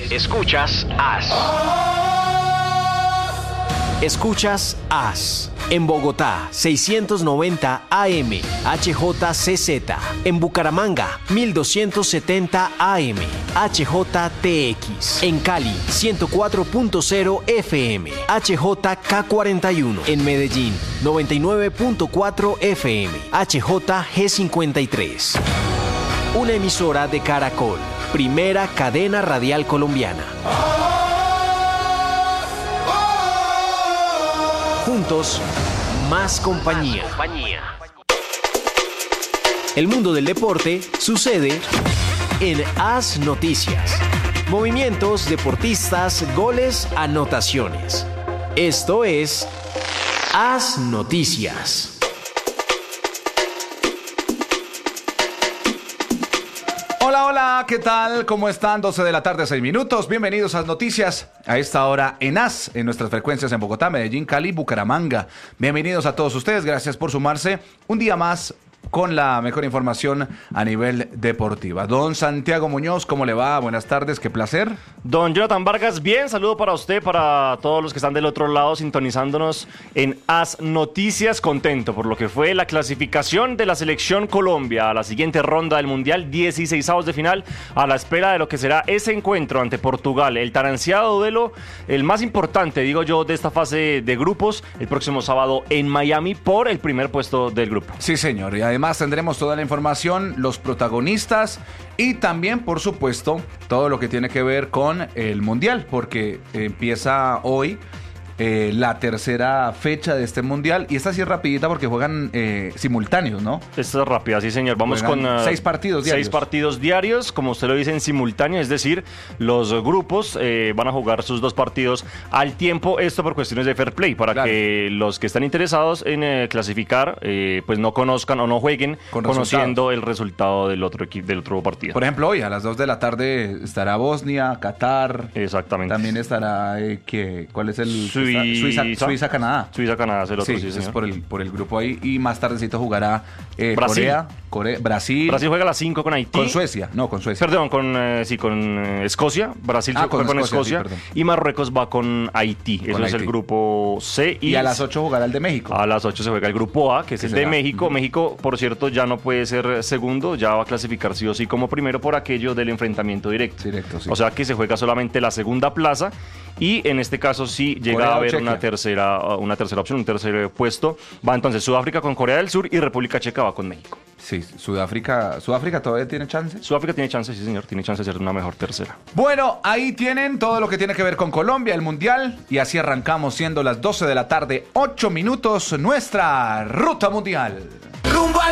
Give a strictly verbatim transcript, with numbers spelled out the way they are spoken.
Escuchas As. Escuchas As. En Bogotá, seiscientos noventa A M, H J C Z. En Bucaramanga, mil doscientos setenta A M, H J T X. En Cali, ciento cuatro punto cero F M, H J K cuarenta y uno. En Medellín, noventa y nueve punto cuatro F M, H J G cincuenta y tres. Una emisora de Caracol, primera cadena radial colombiana. Juntos, más compañía. El mundo del deporte sucede en As Noticias. Movimientos, deportistas, goles, anotaciones. Esto es As Noticias. Hola, hola, ¿qué tal? ¿Cómo están? doce de la tarde, seis minutos. Bienvenidos a las noticias a esta hora en As, en nuestras frecuencias en Bogotá, Medellín, Cali, Bucaramanga. Bienvenidos a todos ustedes, gracias por sumarse un día más con la mejor información a nivel deportiva. Don Santiago Muñoz, ¿cómo le va? Buenas tardes, qué placer. Don Jonathan Vargas, bien, saludo para usted, para todos los que están del otro lado sintonizándonos en As Noticias. Contento por lo que fue la clasificación de la selección Colombia a la siguiente ronda del Mundial, dieciseisavos de final, a la espera de lo que será ese encuentro ante Portugal, el tan ansiado duelo, el más importante, digo yo, de esta fase de grupos, el próximo sábado en Miami por el primer puesto del grupo. Sí, señor, y además tendremos toda la información, los protagonistas y también, por supuesto, todo lo que tiene que ver con el Mundial, porque empieza hoy eh, la tercera fecha de este Mundial, y esta sí es rapidita porque juegan eh, simultáneos, ¿no? Esta es rápida, sí señor. Vamos juegan con uh, seis partidos diarios. Seis partidos diarios, como usted lo dice, en simultáneo, es decir, los grupos eh, van a jugar sus dos partidos al tiempo, esto por cuestiones de fair play, para claro. que los que están interesados en eh, clasificar, eh, pues no conozcan o no jueguen con conociendo resultado. el resultado del otro equipo, del otro partido. Por ejemplo, hoy a las dos de la tarde estará Bosnia, Qatar. Exactamente. También estará, eh, ¿qué? ¿cuál es el...? Suiza. Suiza, Suiza, Canadá. Suiza, Canadá es el otro, sí, sí, es señor. por el, por el grupo ahí. Y más tardecito jugará eh, Brasil. Corea, Corea, Brasil. Brasil juega a las cinco con Haití. Con Suecia, no, con Suecia. Perdón, con, eh, sí, con eh, Escocia. Brasil ah, se juega con, con Escocia, Escocia. Sí, y Marruecos va con Haití. Con Eso Haití. Es el grupo C. Y, y a las ocho jugará el de México. A las ocho se juega el grupo A, que es el será? de México. Uh-huh. México, por cierto, ya no puede ser segundo, ya va a clasificar sí o sí como primero por aquello del enfrentamiento directo. Directo, sí. O sea que se juega solamente la segunda plaza. Y en este caso sí llega Corea a haber Chequia. una tercera, una tercera opción, un tercer puesto. Va entonces Sudáfrica con Corea del Sur y República Checa va con México. Sí, Sudáfrica, ¿Sudáfrica todavía tiene chance? Sudáfrica tiene chance, sí señor, tiene chance de ser una mejor tercera. Bueno, ahí tienen todo lo que tiene que ver con Colombia, el Mundial. Y así arrancamos siendo las doce de la tarde, ocho minutos, nuestra Ruta Mundial.